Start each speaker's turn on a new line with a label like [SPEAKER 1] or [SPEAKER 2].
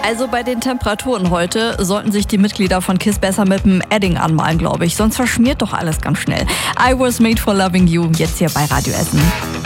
[SPEAKER 1] Also bei den Temperaturen heute sollten sich die Mitglieder von KISS besser mit dem Edding anmalen, glaube ich. Sonst verschmiert doch alles ganz schnell. I Was Made for Loving You, jetzt hier bei Radio Essen.